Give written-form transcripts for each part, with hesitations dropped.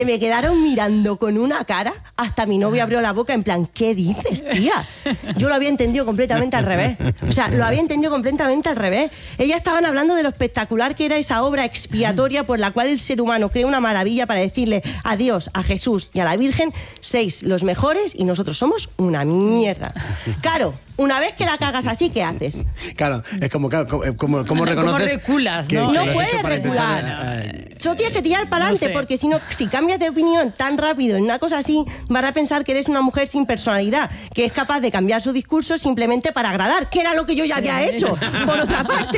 Me quedaron mirando con una cara, hasta mi novio abrió la boca en plan, ¿qué dices, tía? Yo lo había entendido completamente al revés. O sea, lo había entendido completamente al revés. Ellas estaban hablando de lo espectacular que era esa obra expiatoria por la cual el ser humano crea una maravilla para decirle a Dios, a Jesús y a la Virgen, sois los mejores y nosotros somos una mierda. Claro, una vez que la cagas así, ¿qué haces? Claro, es como reconoces... ¿Cómo reculas, no? No puedes recular. Solo tienes que tirar para adelante, porque si no, si cambias de opinión tan rápido en una cosa así, van a pensar que eres una mujer sin personalidad, que es capaz de cambiar su discurso simplemente para agradar, que era lo que yo ya había hecho, por otra parte.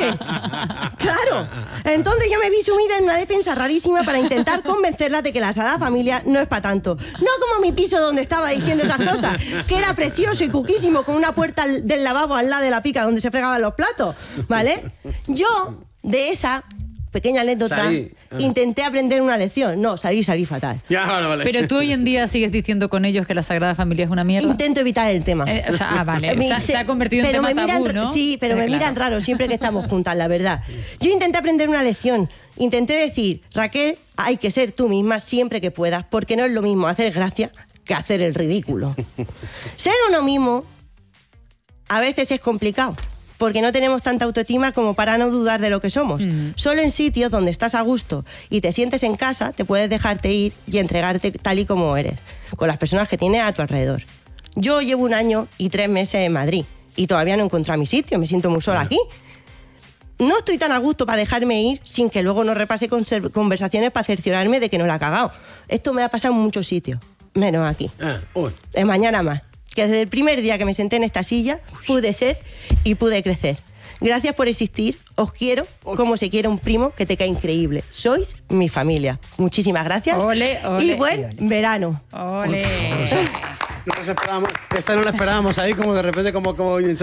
Claro. Entonces yo me vi sumida en una defensa rarísima para intentar convencerla de que la Sagrada Familia no es para tanto. No como mi piso donde estaba diciendo esas cosas, que era precioso y cuquísimo, con una puerta del lavabo al lado de la pica donde se fregaban los platos, ¿vale? Yo, de esa pequeña anécdota, intenté aprender una lección. No, salí fatal. Ya, vale. Pero tú hoy en día sigues diciendo con ellos que la Sagrada Familia es una mierda. Intento evitar el tema. Vale. Se ha convertido en tema tabú, ¿no? Sí, pero me miran raro siempre que estamos juntas, la verdad. Yo intenté aprender una lección. Intenté decir, Raquel, hay que ser tú misma siempre que puedas, porque no es lo mismo hacer gracia que hacer el ridículo. Ser uno mismo a veces es complicado, porque no tenemos tanta autoestima como para no dudar de lo que somos. Solo en sitios donde estás a gusto y te sientes en casa, te puedes dejarte ir y entregarte tal y como eres, con las personas que tienes a tu alrededor. Yo llevo 1 año y 3 meses en Madrid y todavía no he encontrado mi sitio, me siento muy sola aquí. No estoy tan a gusto para dejarme ir sin que luego no repase conversaciones para cerciorarme de que no la he cagado. Esto me ha pasado en muchos sitios, menos aquí. Es mañana más. Que desde el primer día que me senté en esta silla pude ser y pude crecer. Gracias por existir, os quiero como se quiere un primo que te cae increíble. Sois mi familia. Muchísimas gracias. Ole, ole, y buen verano. Ole. Nos esperábamos, esta no la esperábamos ahí, como de repente, como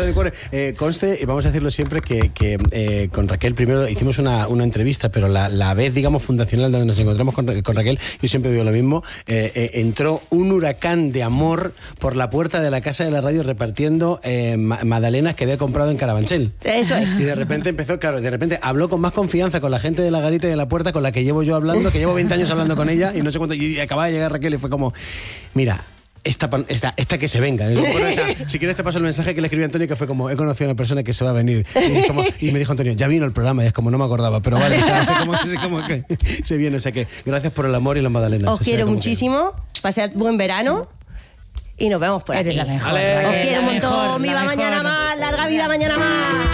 conste, y vamos a decirlo siempre, que con Raquel primero hicimos una entrevista, pero la vez, digamos, fundacional donde nos encontramos con Raquel, yo siempre digo lo mismo, entró un huracán de amor por la puerta de la casa de la radio repartiendo magdalenas que había comprado en Carabanchel. Eso es. Y de repente empezó, claro, de repente habló con más confianza con la gente de la garita y de la puerta, con la que llevo yo hablando, que llevo 20 años hablando con ella, y no sé cuánto, y acababa de llegar Raquel y fue como, mira, esta que se venga. Si quieres te paso el mensaje que le escribí a Antonio, que fue como, he conocido a una persona que se va a venir. Y me dijo Antonio, ya vino el programa, y es como, no me acordaba, pero vale, sé como que se viene. O sea que gracias por el amor y las magdalenas. Os quiero muchísimo, pasad buen verano y nos vemos por aquí. Eres la mejor. Os quiero un montón, viva mañana más, larga vida mañana más.